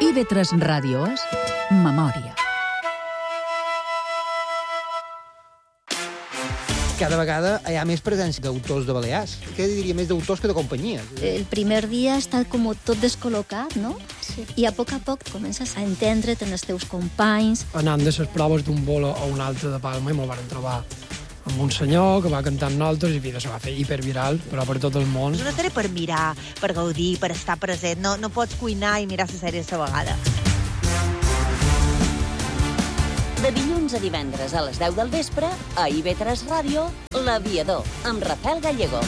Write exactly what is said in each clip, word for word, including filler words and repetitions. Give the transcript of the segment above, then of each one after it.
I V tres Ràdio és Memòria. Cada vegada hi ha més presència d'autors de Balears. Què diria, més d'autors que de companyies? El primer dia està com tot descol·locat, no? Sí. I a poc a poc comences a entendre't en els teus companys. Anant de les proves d'un bolo a un altre de Palma i me'l van trobar amb un senyor que va cantar amb nosaltres i vida, se va fer hiperviral, però per tot el món. És una sèrie per mirar, per gaudir, per estar present. No, no pots cuinar i mirar la sèrie a la vegada. De dilluns a divendres a les deu del vespre, a I V tres Ràdio, L'Aviador, amb Rafael Gallego.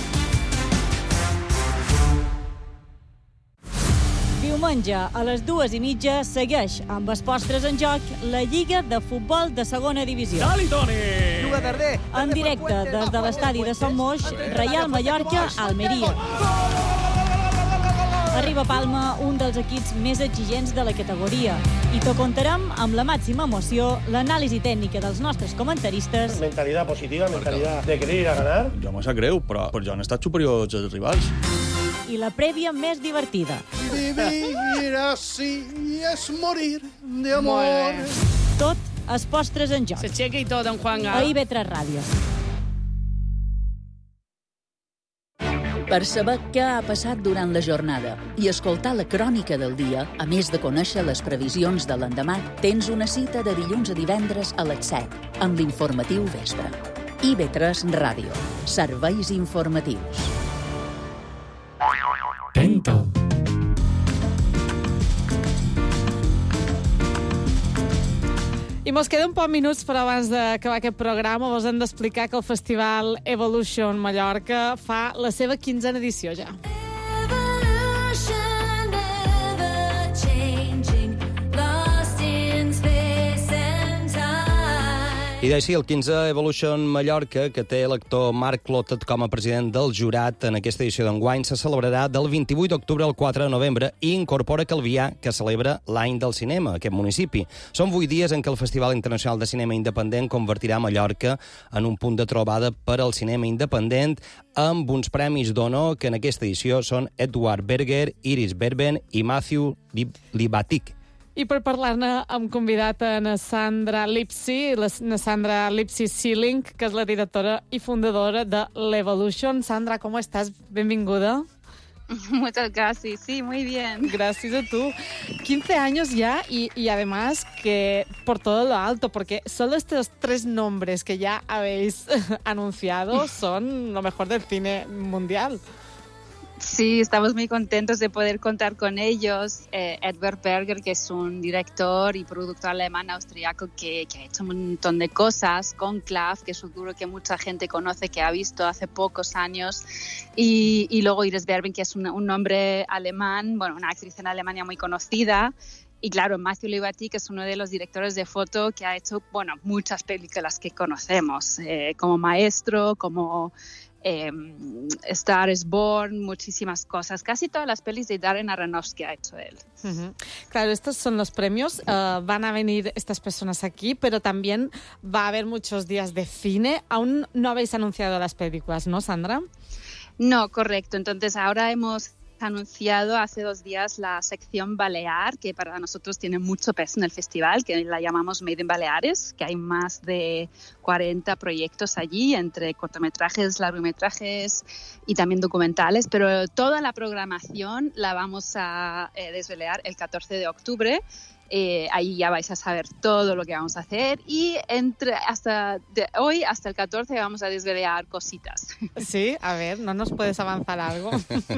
Diumenge, a les dues i mitja, segueix amb els postres en joc la Lliga de Futbol de Segona Divisió. Dali, Toni! En directe des de l'estadi de Sant Moix, Reial Mallorca, Almeria. Arriba a Palma un dels equips més exigents de la categoria i t'ho contarem amb la màxima emoció, l'anàlisi tècnica dels nostres comentaristes. Mentalitat positiva, mentalitat de querer ir a ganar. Jo m'ho sap greu, però, però jo han estat superiors als rivals. I la prèvia més divertida. Vivir así es morir de amor. Tot els postres en joc. S'aixeca i tot, en Juan A I V tres Ràdio. Per saber què ha passat durant la jornada i escoltar la crònica del dia, a més de conèixer les previsions de l'endemà, tens una cita de dilluns a divendres a les set, amb l'informatiu vespre. I V tres Ràdio. Serveis informatius. Tento. I mos queda un poc minuts per abans d'acabar aquest programa. Vos hem d'explicar que el Festival Evolution Mallorca fa la seva quinzena edició ja. I d'així, el quinze Evolution Mallorca, que té l'actor Marc Clotet com a president del jurat en aquesta edició d'enguany, se celebrarà del vint-i-vuit d'octubre al quatre de novembre i incorpora Calvià, que celebra l'any del cinema, aquest municipi. Són vuit dies en què el Festival Internacional de Cinema Independent convertirà Mallorca en un punt de trobada per al cinema independent, amb uns premis d'honor que en aquesta edició són Edward Berger, Iris Berben i Matthew Libatic. I per parlar-ne hem convidat a na Sandra Lipsi, na Sandra Lipsi Sealing, que és la directora i fundadora de l'Evolution. Sandra, ¿cómo estás? Benvinguda. Muchas gracias, sí, muy bien. Gracias a tú. quince años ya y, y además que por todo lo alto, porque solo estos tres nombres que ya habéis anunciado son lo mejor del cine mundial. Sí, estamos muy contentos de poder contar con ellos. Eh, Edward Berger, que es un director y productor alemán austriaco que, que ha hecho un montón de cosas, Conclave, que seguro que mucha gente conoce, que ha visto hace pocos años, y, y luego Iris Berben, que es un, un nombre alemán, bueno, una actriz en Alemania muy conocida. Y claro, Matthew Libatic es uno de los directores de foto que ha hecho, bueno, muchas películas que conocemos, eh, como Maestro, como Eh, Star is Born, muchísimas cosas. Casi todas las pelis de Darren Aronofsky ha hecho él. Uh-huh. Claro, estos son los premios. Uh, van a venir estas personas aquí, pero también va a haber muchos días de cine. Aún no habéis anunciado las películas, ¿no, Sandra? No, correcto. Entonces ahora hemos anunciado hace dos días la sección Balear, que para nosotros tiene mucho peso en el festival, que la llamamos Made in Baleares, que hay más de cuarenta proyectos allí, entre cortometrajes, largometrajes y también documentales, pero toda la programación la vamos a eh, desvelar el catorce de octubre. Eh, ahí ya vais a saber todo lo que vamos a hacer y entre hasta de hoy hasta el catorce vamos a desvelar cositas. Sí, a ver, ¿no nos puedes avanzar algo?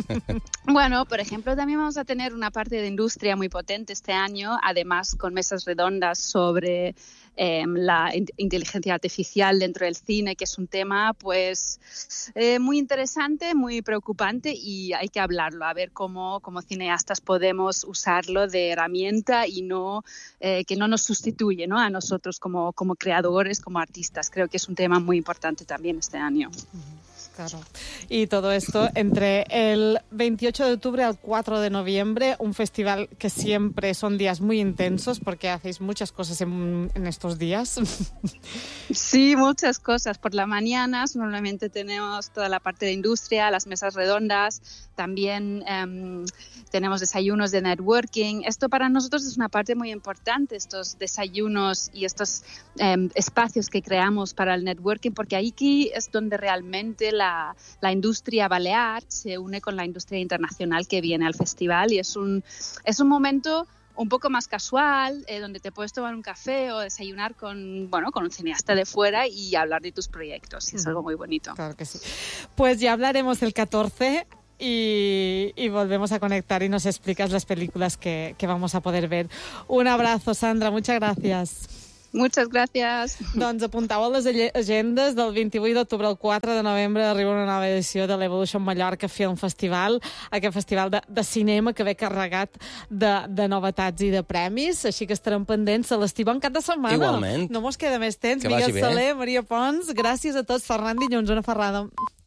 Bueno, por ejemplo, también vamos a tener una parte de industria muy potente este año, además con mesas redondas sobre eh, la in- inteligencia artificial dentro del cine, que es un tema pues eh, muy interesante, muy preocupante y hay que hablarlo, a ver cómo como cineastas podemos usarlo de herramienta y no Eh, que no nos sustituye, ¿no?, a nosotros como, como creadores, como artistas. Creo que es un tema muy importante también este año. Claro. Y todo esto entre el veintiocho de octubre al cuatro de noviembre, un festival que siempre son días muy intensos porque hacéis muchas cosas en, en estos días. Sí, muchas cosas. Por la mañana normalmente tenemos toda la parte de industria, las mesas redondas, también um, tenemos desayunos de networking. Esto para nosotros es una parte muy importante, estos desayunos y estos um, espacios que creamos para el networking, porque aquí es donde realmente la La, la industria balear se une con la industria internacional que viene al festival y es un, es un momento un poco más casual, eh, donde te puedes tomar un café o desayunar con, bueno, con un cineasta de fuera y hablar de tus proyectos. Y es algo muy bonito. Claro que sí. Pues ya hablaremos el catorce y, y volvemos a conectar y nos explicas las películas que, que vamos a poder ver. Un abrazo, Sandra. Muchas gracias. Muchas gràcies. Doncs apuntau a les agendes del vint-i-vuit d'octubre al quatre de novembre arriba una nova edició de l'Evolution Mallorca Film Festival, aquest festival de, de cinema que ve carregat de, de novetats i de premis, així que estarem pendents. Celestí, bon cap de setmana. Igualment. No mos queda més temps. Que Miguel vagi bé. Soler, Maria Pons, gràcies a tots. Ferran Dilluns, una ferrada.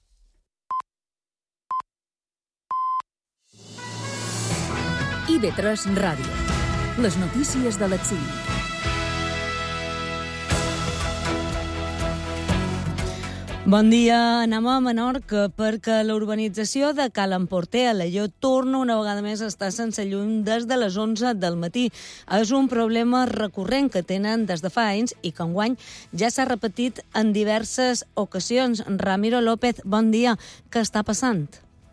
I ve tres Ràdio. Les notícies de l'exili. Bon dia, anem a Menorca perquè la urbanització de Cal Emporter a Alaior torna una vegada més a estar sense llum des de les onze del matí. És un problema recurrent que tenen des de fa anys i que enguany ja s'ha repetit en diverses ocasions. Ramiro López, bon dia. Què està passant?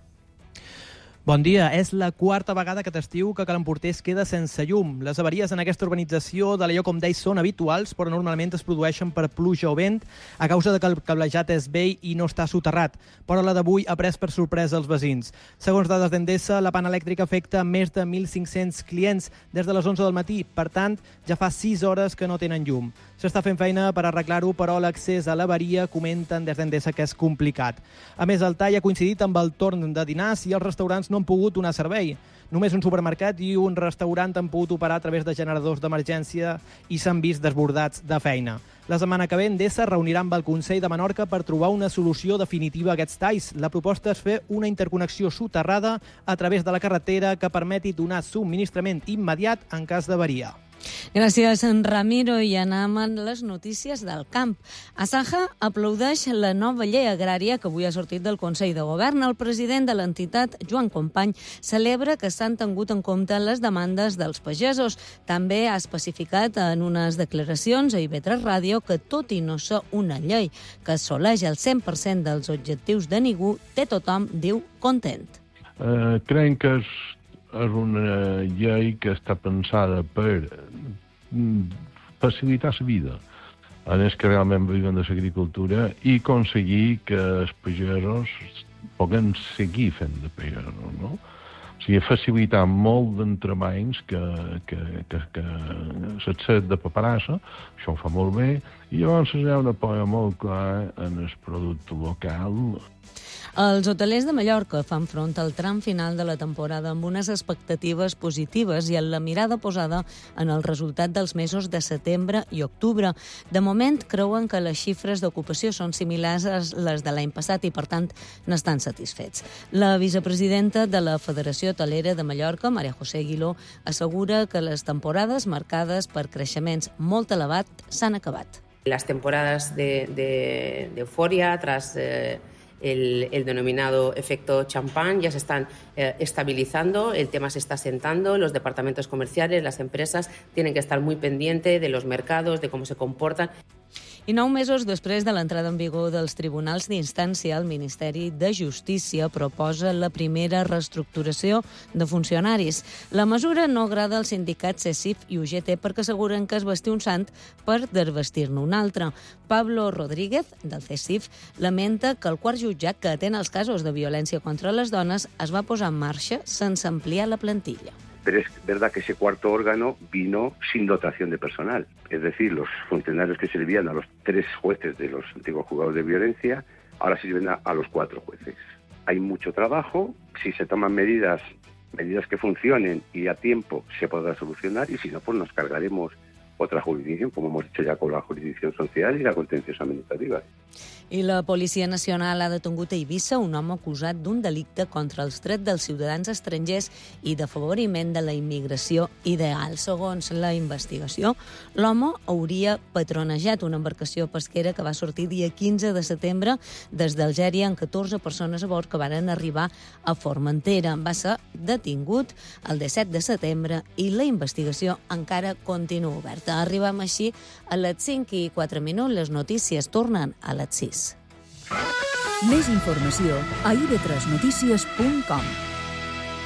Bon dia. És la quarta vegada aquest estiu que Cal Emporter es queda sense llum. Les avaries en aquesta urbanització d'Alaior, com deia, són habituals, però normalment es produeixen per pluja o vent a causa de que el cablejat és vell i no està soterrat. Però la d'avui ha pres per sorpresa els veïns. Segons dades d'Endesa, la pana elèctrica afecta més de mil cinc-cents clients des de les onze del matí. Per tant, ja fa sis hores que no tenen llum. S'està fent feina per arreglar-ho, però l'accés a l'avaria comenten des d'Endesa que és complicat. A més, el tall ha coincidit amb el torn de dinars i els restaurants no han pogut donar servei. Només un supermercat i un restaurant han pogut operar a través de generadors d'emergència i s'han vist desbordats de feina. La setmana que ve Endesa reunirà amb el Consell de Menorca per trobar una solució definitiva a aquests talls. La proposta és fer una interconnexió soterrada a través de la carretera que permeti donar subministrament immediat en cas d'avaria. Gràcies, en Ramiro. I anem a les notícies del camp. A Saja aplaudeix la nova llei agrària que avui ha sortit del Consell de Govern. El president de l'entitat, Joan Company, celebra que s'han tingut en compte les demandes dels pagesos. També ha especificat en unes declaracions a I V tres Ràdio que, tot i no ser una llei que assoleix el cent per cent dels objectius de ningú, té tothom, diu, content. Uh, creiem que és és una llei que està pensada per facilitar la vida a els que realment viuen de l'agricultura i aconseguir que els pagesos puguin seguir fent de pagesos, no? O sigui, facilitar molt d'entrebanys que, que, que, que s'accés de paperassa, això ho fa molt bé, i llavors hi ha una apoyo molt clar en el producte local. Els hotelers de Mallorca fan front al tram final de la temporada amb unes expectatives positives i amb la mirada posada en el resultat dels mesos de setembre i octubre. De moment, creuen que les xifres d'ocupació són similars a les de l'any passat i, per tant, n'estan satisfets. La vicepresidenta de la Federació Hotelera de Mallorca, María José Aguiló, assegura que les temporades marcades per creixements molt elevats s'han acabat. Las temporadas de, de, de euforia tras eh, el, el denominado efecto champán ya se están eh, estabilizando, el tema se está asentando, los departamentos comerciales, las empresas tienen que estar muy pendientes de los mercados, de cómo se comportan. I nou mesos després de l'entrada en vigor dels tribunals d'instància, el Ministeri de Justícia proposa la primera reestructuració de funcionaris. La mesura no agrada als sindicats C E C I F i U G T perquè asseguren que es vestir un sant per desvestir-ne un altre. Pablo Rodríguez, del C E C I F, lamenta que el quart jutjat que atén els casos de violència contra les dones es va posar en marxa sense ampliar la plantilla. Pero es verdad que ese cuarto órgano vino sin dotación de personal. Es decir, los funcionarios que servían a los tres jueces de los antiguos juzgados de violencia, ahora sirven a, a los cuatro jueces. Hay mucho trabajo, si se toman medidas, medidas que funcionen y a tiempo se podrá solucionar, y si no, pues nos cargaremos otra jurisdicción, como hemos hecho ya con la jurisdicción social y la contenciosa administrativa. I la Policia Nacional ha detengut a Eivissa un home acusat d'un delicte contra els drets dels ciutadans estrangers i d'afavoriment de la immigració ideal. Segons la investigació, l'home hauria patronejat una embarcació pesquera que va sortir dia quinze de setembre des d'Algèria amb catorze persones a bord que van arribar a Formentera. Va ser detingut el disset de setembre i la investigació encara continua oberta. Arribem així a les cinc i quatre minuts. Les notícies tornen a les sis. Més informació a i ve tres notícies punt com.